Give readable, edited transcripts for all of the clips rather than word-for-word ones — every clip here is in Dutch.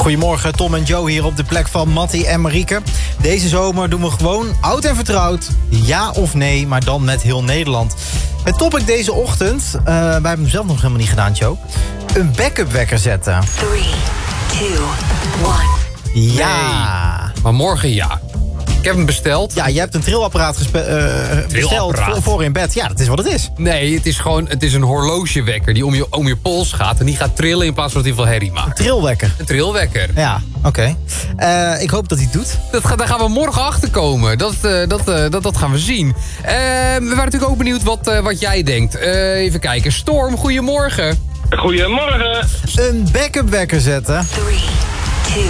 Goedemorgen, Tom en Joe hier op de plek van Mattie en Marieke. Deze zomer doen we gewoon oud en vertrouwd. Ja of nee, maar dan met heel Nederland. Het topic deze ochtend, wij hebben hem zelf nog helemaal niet gedaan, Joe. Een backup wekker zetten. 3, 2, 1. Ja. Nee, maar morgen ja. Ik heb hem besteld. Ja, je hebt een trillapparaat besteld voor in bed. Ja, dat is wat het is. Nee, het is een horlogewekker die om je pols gaat en die gaat trillen in plaats van dat hij veel herrie maakt. Een trilwekker. Een trilwekker. Ja, oké. Ik hoop dat hij het doet. Daar gaan we morgen achter komen. Dat gaan we zien. We waren natuurlijk ook benieuwd wat jij denkt. Even kijken. Storm, goedemorgen. Goedemorgen. Een backup wekker zetten. 3, 2,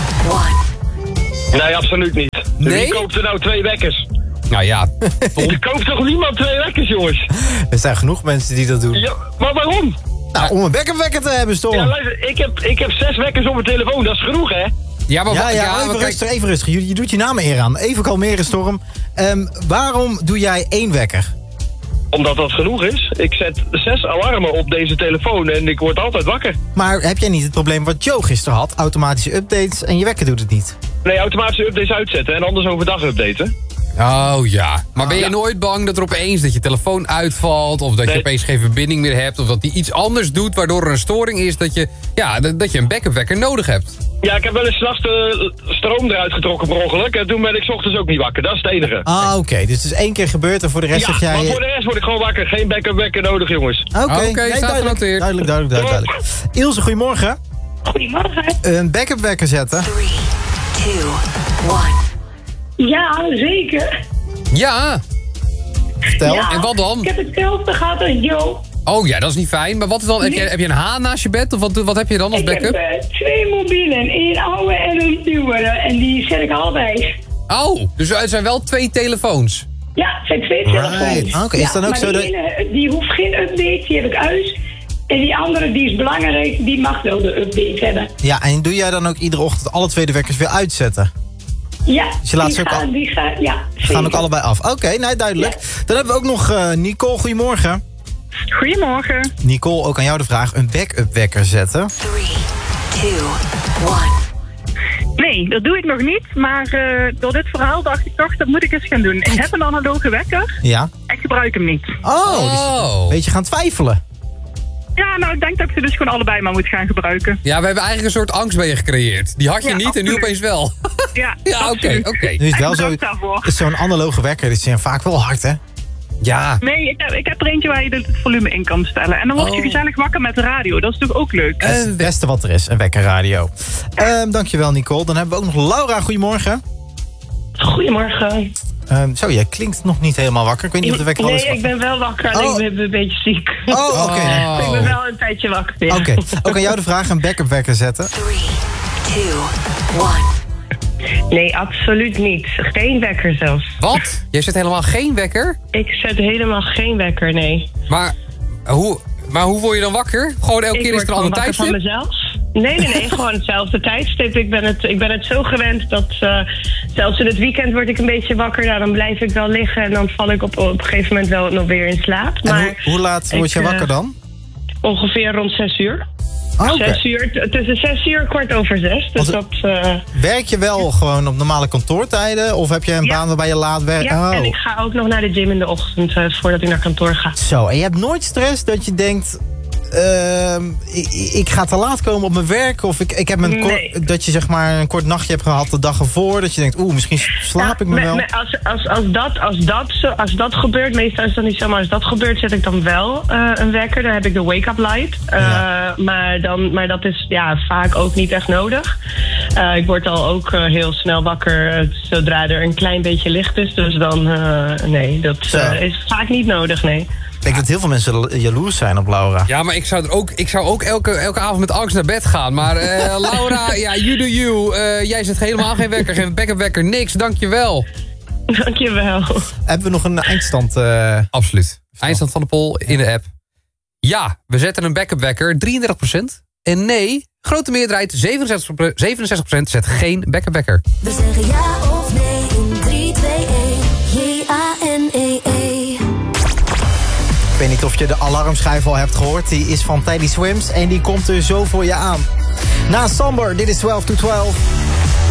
1. Nee, absoluut niet. Nee? Wie koopt er nou 2 wekkers? Nou ja, Er koopt toch niemand 2 wekkers, jongens? Er zijn genoeg mensen die dat doen. Ja, maar waarom? Nou, om een backup wekker te hebben, Storm. Ja, luister, ik heb 6 wekkers op mijn telefoon, dat is genoeg, hè? ja, maar Even rustig. Je doet je naam eer aan. Even kalmeren, Storm. Waarom doe jij 1 wekker? Omdat dat genoeg is. Ik zet 6 alarmen op deze telefoon en ik word altijd wakker. Maar heb jij niet het probleem wat Joe gisteren had? Automatische updates en je wekker doet het niet. Nee, automatische updates uitzetten en anders overdag updaten. Oh ja, maar ben je nooit bang dat er opeens dat je telefoon uitvalt... of dat je opeens geen verbinding meer hebt... of dat die iets anders doet waardoor er een storing is... dat je een backup wekker nodig hebt? Ja, ik heb wel eens 's nachts de stroom eruit getrokken per ongeluk... en toen ben ik 's ochtends ook niet wakker, dat is het enige. Ah, oké. Dus het is 1 keer gebeurd en voor de rest zeg jij... maar voor de rest word ik gewoon wakker. Geen backup wekker nodig, jongens. Oké, staat genoteerd. Duidelijk. Ilse, goedemorgen. Goedemorgen. Een backup wekker zetten. 3, 2, 1. Ja, zeker. Ja, Vertel. Ja, en wat dan? Ik heb hetzelfde gehad als Joe. Oh ja, dat is niet fijn. Maar wat is dan? Heb je een haan naast je bed? Of wat heb je dan als Ik backup? heb 2 mobielen, 1 oude en een nieuwere. En die zet ik allebei. Oh, dus het zijn wel 2 telefoons. Ja, het zijn 2 telefoons. Oké, is dan ook maar zo die ene, die hoeft geen update, die heb ik uit. En die andere, die is belangrijk, die mag wel de update hebben. Ja, en doe jij dan ook iedere ochtend alle 2 wekkers weer uitzetten? Ja, Dus je laat ze ook gaan ook allebei af. Oké, nee, duidelijk. Ja. Dan hebben we ook nog Nicole, goedemorgen. Goedemorgen. Nicole, ook aan jou de vraag. Een backup wekker zetten. 3, 2, 1. Nee, dat doe ik nog niet. Maar door dit verhaal dacht ik toch, dat moet ik eens gaan doen. Ik heb een analoge wekker. Ja. Ik gebruik hem niet. Dus een beetje gaan twijfelen. Ja, nou, ik denk dat ik ze dus gewoon allebei maar moet gaan gebruiken. Ja, we hebben eigenlijk een soort angst bij je gecreëerd. Die had je niet en nu opeens wel. Ja, Ja, oké. Nu is het wel En zo, bedankt daarvoor. is zo'n analoge wekker, die zijn vaak wel hard, hè? Ja. Nee, ik heb er eentje waar je het volume in kan stellen. En dan word je gezellig wakker met de radio. Dat is natuurlijk ook leuk. Dat is het beste wat er is, een wekkerradio. Dankjewel, Nicole. Dan hebben we ook nog Laura, goedemorgen. Goedemorgen. Zo, jij klinkt nog niet helemaal wakker. Ik weet niet of de wekker al is. Nee, ik ben wel wakker, alleen ik ben een beetje ziek. Oh, oké. Ik ben wel een tijdje wakker. Ja. Oké. Ook aan jou de vraag, een backup wekker zetten. 3, 2, 1. Nee, absoluut niet. Geen wekker zelfs. Wat? Jij zet helemaal geen wekker? Ik zet helemaal geen wekker, nee. Maar hoe word je dan wakker? Gewoon elke keer is er een ander tijdstip? Van mezelf. Nee, gewoon hetzelfde tijdstip. Ik ben het zo gewend dat zelfs in het weekend word ik een beetje wakker. Nou, dan blijf ik wel liggen en dan val ik op een gegeven moment wel nog weer in slaap. En Maar hoe laat word je wakker dan? Ongeveer rond 6 uur. Oh, oké. 6 uur, tussen 6 uur en 5:15. Dus dat... Werk je wel gewoon op normale kantoortijden? Of heb je een baan waarbij je laat werkt? Ja, en ik ga ook nog naar de gym in de ochtend voordat ik naar kantoor ga. Zo, en je hebt nooit stress dat je denkt... ik ga te laat komen op mijn werk. Of ik heb dat je zeg maar een kort nachtje hebt gehad de dag ervoor. Dat je denkt, misschien slaap ik me wel. Als dat gebeurt, meestal is dat niet zo. Maar als dat gebeurt, zet ik dan wel een wekker. Dan heb ik de wake-up light. Maar dat is vaak ook niet echt nodig. Ik word al ook heel snel wakker zodra er een klein beetje licht is. Dus dan, dat is vaak niet nodig, nee. Ik denk dat heel veel mensen jaloers zijn op Laura. Ja, maar ik zou ook elke avond met angst naar bed gaan. Maar Laura, you do you. Jij zet helemaal geen wekker, geen backup wekker, niks. Dankjewel. Dankjewel. Hebben we nog een eindstand? Absoluut. Eindstand van de poll in de app. Ja, we zetten een backup wekker, 33%. En nee, grote meerderheid, 67% zet geen backup wekker. We zeggen ja of nee in 3, 2, 1. J-A-N-E-E. Ik weet niet of je de alarmschijf al hebt gehoord. Die is van Teddy Swims en die komt er zo voor je aan. Na Samber, dit is 12 to 12.